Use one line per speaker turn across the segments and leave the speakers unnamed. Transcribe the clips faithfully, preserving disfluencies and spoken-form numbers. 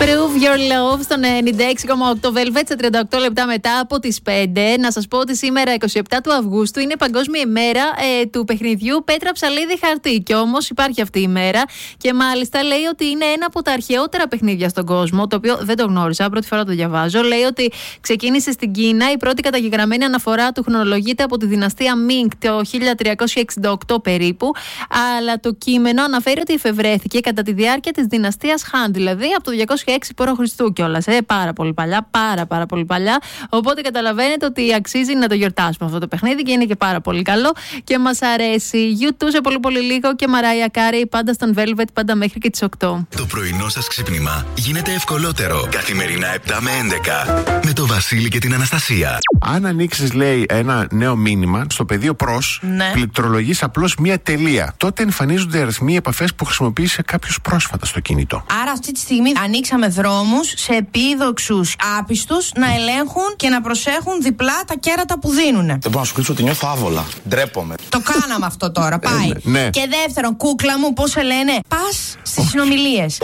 Prove Your Love στον ενενήντα έξι κόμμα οκτώ Velvet σε τριάντα οκτώ λεπτά μετά από τις πέντε. Να σας πω ότι σήμερα εικοστή εβδόμη του Αυγούστου είναι Παγκόσμια ημέρα ε, του παιχνιδιού Πέτρα Ψαλίδη Χαρτί. Και όμως υπάρχει αυτή η μέρα και μάλιστα λέει ότι είναι ένα από τα αρχαιότερα παιχνίδια στον κόσμο, το οποίο δεν το γνώρισα, πρώτη φορά το διαβάζω. Λέει ότι ξεκίνησε στην Κίνα, η πρώτη καταγεγραμμένη αναφορά του χρονολογείται από τη δυναστεία Μινγκ το χίλια τριακόσια εξήντα οκτώ περίπου, αλλά το κείμενο αναφέρει ότι εφευρέθηκε κατά τη διάρκεια της δυναστείας Χαν, δηλαδή από το διακόσια έξι π.Χ. κιόλας. Ε, πάρα πολύ παλιά, πάρα πάρα πολύ παλιά. Οπότε καταλαβαίνετε ότι αξίζει να το γιορτάσουμε αυτό το παιχνίδι και είναι και πάρα πολύ καλό και μας αρέσει. YouTube σε πολύ πολύ λίγο και Μαράια Κάρεϊ πάντα στον Velvet, πάντα μέχρι και τις οκτώ.
Το πρωινό σας ξύπνημα γίνεται ευκολότερο. Καθημερινά επτά με έντεκα με το Βασίλη και την Αναστασία.
Αν ανοίξεις, λέει, ένα νέο μήνυμα στο πεδίο προς,
ναι.
πληκτρολογείς απλώς μία τελεία. Τότε εμφανίζονται αριθμοί επαφές που χρησιμοποίησε κάποιος πρόσφατα στο κινητό.
Άρα αυτή τη στιγμή ανοίξαμε δρόμους σε επίδοξους άπιστους να ελέγχουν και να προσέχουν διπλά τα κέρατα που δίνουν.
Δεν μπορώ να σου κρύψω ότι νιώθω άβολα. Ντρέπομαι.
Το κάναμε αυτό τώρα, πάει.
Ε, ναι.
Και δεύτερον, κούκλα μου, πώς σε λένε, πας στις συνομιλίες.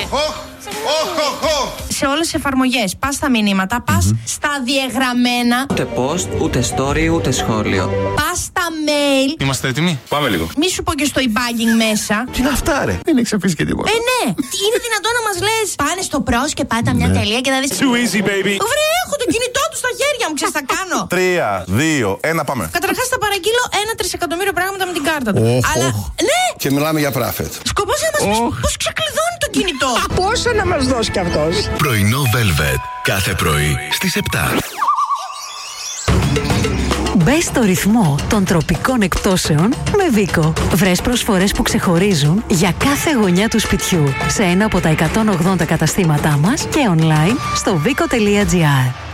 Σε όλες τις εφαρμογές, πας στα μηνύματα, πας mm-hmm. στα διαγραμμένα.
Ούτε post, ούτε story, ούτε σχόλιο.
Πας στα mail.
Είμαστε έτοιμοι? Πάμε λίγο.
Μη σου πω και στο e-banking μέσα.
Τι είναι αυτά, ρε? Δεν έχεις αφήσει και τίποτα.
Ε, ναι. Είναι δυνατόν να μας λες, πάνε στο προς και πάτα μια τελεία και θα δεις.
Too easy, baby.
Βρε, έχω το κινητό του στα χέρια μου, ξέρεις, θα κάνω.
Τρία, δύο, ένα, πάμε.
Καταρχάς θα παραγγείλω ένα τρισεκατομμύριο πράγματα με την κάρτα του.
Oh,
Αλλά,
oh.
ναι.
Και μιλάμε για πράφετ.
Σκοπός να μας πεις
Oh.
πώς ξεκλειδώνει το κινητό.
Πόσο να μας δώσει κι αυτός.
Πρωινό Velvet. Κάθε πρωί στις επτά.
Μπες στο ρυθμό των τροπικών εκπτώσεων με Βίκο. Βρες προσφορές που ξεχωρίζουν για κάθε γωνιά του σπιτιού σε ένα από τα εκατόν ογδόντα καταστήματά μας και online στο vico τελεία gr.